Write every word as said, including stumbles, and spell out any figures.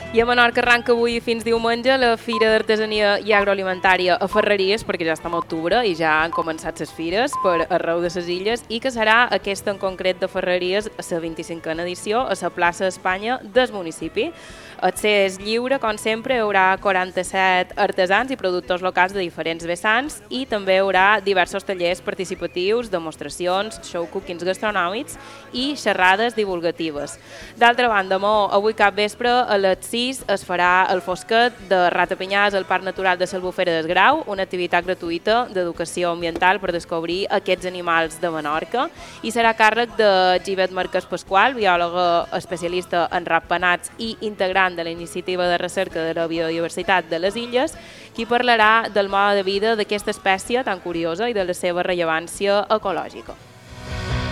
I a Menorca arranca avui fins diumenge la Fira d'Artesania i Agroalimentària a Ferreries, perquè ja estem a octubre i ja han començat les fires per arreu de les illes, i que serà aquesta en concret de Ferreries, a la vint-i-cinquena edició, a la plaça d'Espanya del municipi. Accés lliure, com sempre, hi haurà quaranta-set artesans i productors locals de diferents vessants i també hi haurà diversos tallers participatius, demostracions, show cookings gastronòmics i xerrades divulgatives. D'altra banda, Mo, avui cap vespre a les sis es farà el Fosquet de Ratapinyàs al Parc Natural de l'Albufera del Grau, una activitat gratuïta d'educació ambiental per descobrir aquests animals de Menorca, i serà a càrrec de Givet Marquès Pasqual, biòloga especialista en ratpenats i integrant de la iniciativa de recerca de la biodiversitat de les illes, qui parlarà del mode de vida d'aquesta espècie tan curiosa i de la seva rellevància ecològica.